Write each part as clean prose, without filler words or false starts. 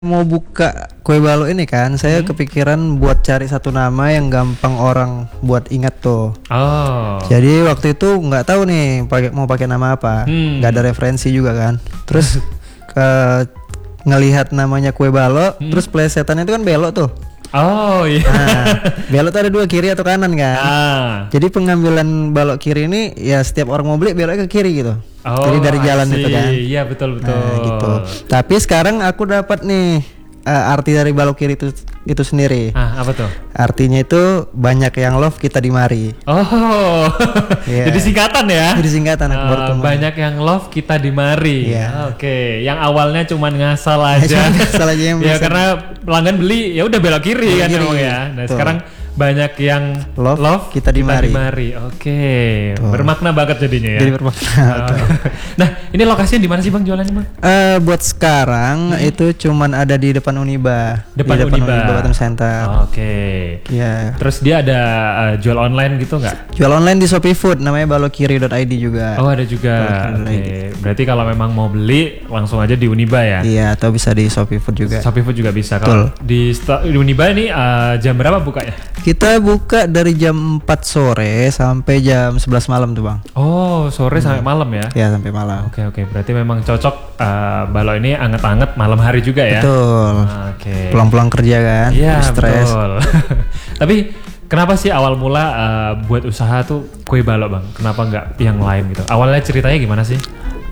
Mau buka kue balok ini kan, saya kepikiran buat cari satu nama yang gampang orang buat ingat tuh. Oh. Jadi waktu itu nggak tahu nih mau pakai nama apa, nggak ada referensi juga kan. Terus ke ngelihat namanya kue balok, terus plesetannya itu kan belok tuh. Oh iya. Nah, belok tuh ada dua, kiri atau kanan kan. Jadi pengambilan balok kiri ini ya setiap orang mau beli beloknya ke kiri gitu. Oh, Jadi dari jalan itu kan. Iya betul. Nah, gitu. Tapi sekarang aku dapat nih arti dari balok kiri itu sendiri. Apa tuh? Artinya itu banyak yang love kita di mari. Oh. Yeah. Jadi singkatan ya. Jadi singkatan aku baru temuin. Banyak yang love kita di mari. Yeah. Oke. Yang awalnya cuman ngasal aja. Ngasal aja yang ya bisa. karena pelanggan beli ya udah belok kiri Belok kan kiri. emang ya. Nah, Tuh. sekarang banyak yang Love kita di mari. Oke. Tuh. Bermakna banget jadinya ya. Jadi bermakna. Nah, ini lokasinya di mana sih Bang jualannya Bang? Buat sekarang itu cuman ada di depan Uniba. Depan di depan Uniba. Batam Center. Oke. Iya. Terus dia ada jual online gitu nggak? Jual online di Shopee Food, namanya balokiri.id juga. Oh ada juga. Oke. Berarti kalau memang mau beli langsung aja di Uniba ya? Iya, atau bisa di Shopee Food juga. Shopee Food juga bisa. Kalau di Uniba ini jam berapa bukanya? Kita buka dari jam 4 sore sampai jam 11 malam tuh Bang. Oh sore sampai malam ya? Ya sampai malam. Oke. Berarti memang cocok balok ini anget-anget malam hari juga ya? Betul. Oke. Pulang-pulang kerja kan, Iya stres. betul. Tapi kenapa sih awal mula buat usaha tuh kue balok Bang? Kenapa nggak yang lain gitu? Awalnya ceritanya gimana sih?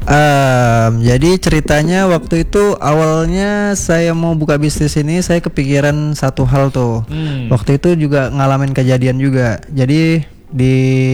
Jadi ceritanya waktu itu awalnya saya mau buka bisnis ini, saya kepikiran satu hal tuh. Waktu itu juga ngalamin kejadian juga. Jadi di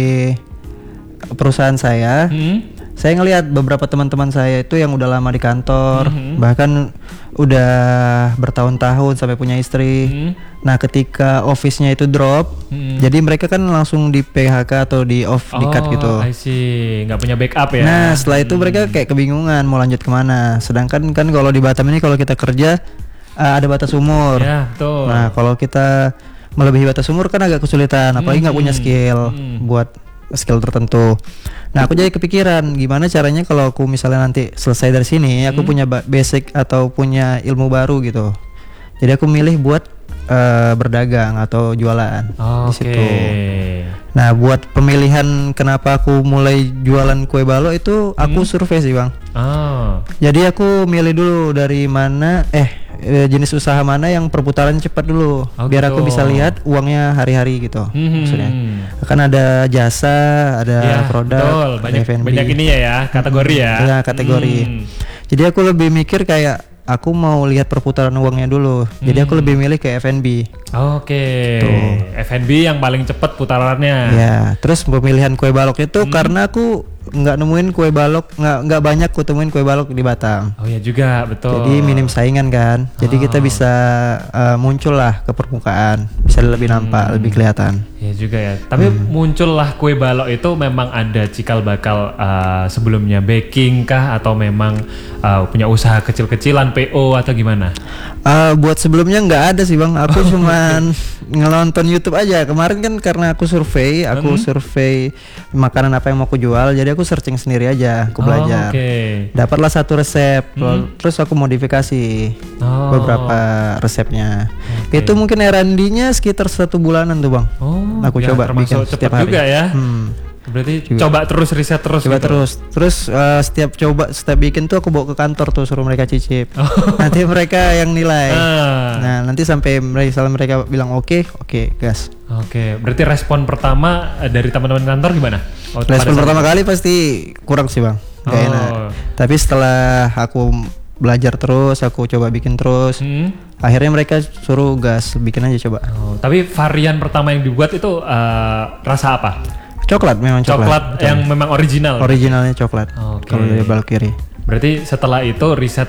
perusahaan saya ngelihat beberapa teman-teman saya itu yang udah lama di kantor, bahkan udah bertahun-tahun sampai punya istri. Nah, ketika office-nya itu drop, jadi mereka kan langsung di PHK atau di off, di cut gitu. I see, nggak punya backup ya. Nah, setelah itu mereka kayak kebingungan mau lanjut kemana. Sedangkan kan kalau di Batam ini kalau kita kerja ada batas umur. Ya, betul. Nah, kalau kita melebihi batas umur kan agak kesulitan, apalagi nggak punya skill buat skill tertentu. Nah, aku jadi kepikiran gimana caranya kalau aku misalnya nanti selesai dari sini, aku punya basic atau punya ilmu baru gitu. Jadi aku milih buat berdagang atau jualan di situ. Nah, buat pemilihan kenapa aku mulai jualan kue balok itu aku survei sih Bang. Jadi aku milih dulu dari mana jenis usaha mana yang perputaran cepat dulu, biar aku bisa lihat uangnya hari-hari gitu. Maksudnya akan ada jasa, ada produk, betul. ada F&B. Banyak ini ya kategori ya. Ya, kategori. Jadi aku lebih mikir kayak aku mau lihat perputaran uangnya dulu. Jadi aku lebih milih ke F&B. F&B yang paling cepat putarannya. Ya, terus pemilihan kue balok itu karena aku nggak nemuin kue balok, nggak banyak aku temuin kue balok di Batam. Oh ya juga, betul. Jadi minim saingan kan. Jadi kita bisa muncul lah ke permukaan, bisa lebih nampak, lebih kelihatan. Ya juga ya. Tapi muncullah kue balok itu memang ada cikal bakal sebelumnya baking kah atau memang punya usaha kecil-kecilan PO atau gimana? Buat sebelumnya nggak ada sih Bang. Aku cuman ngelonton YouTube aja. Kemarin kan karena aku survei makanan apa yang mau aku jual. Jadi aku searching sendiri aja, aku belajar. Dapatlah satu resep, terus aku modifikasi beberapa resepnya. Itu mungkin R&D-nya sekitar 1 bulanan tuh Bang. Aku ya, coba bikin setiap hari juga ya. Berarti juga. Coba terus riset terus. Coba gitu. terus setiap bikin tuh aku bawa ke kantor tuh, suruh mereka cicip. Nanti mereka yang nilai. Nah, nanti sampai mereka bilang oke, gas. Berarti respon pertama dari teman-teman kantor gimana? Respon pertama kali pasti kurang sih Bang, gak enak. Tapi setelah aku belajar terus, aku coba bikin terus, akhirnya mereka suruh gas, bikin aja coba. Tapi varian pertama yang dibuat itu rasa apa? Coklat, memang coklat. Yang memang original. Originalnya coklat. Kalau dari balok kiri. Berarti setelah itu riset,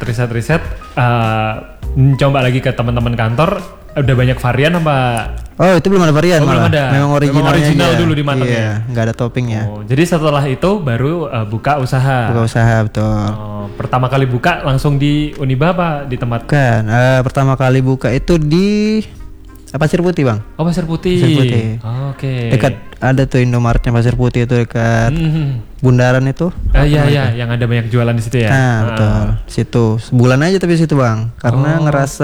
coba lagi ke teman-teman kantor, udah banyak varian apa? Oh, itu belum ada varian malah. Belum ada. Memang original dulu dimatangnya. Iya, nggak ada toppingnya. Jadi setelah itu baru buka usaha. Buka usaha, betul. Pertama kali buka langsung di Uniba apa di tempat? Kan, pertama kali buka itu di Pasir Putih bang. Oh, Pasir Putih. Pasir Putih. Oke. Dekat ada tuh Indomaretnya Pasir Putih itu dekat Bundaran itu. Iya, yang ada banyak jualan di situ ya. Nah betul. Situ sebulan aja tapi situ bang. Karena ngerasa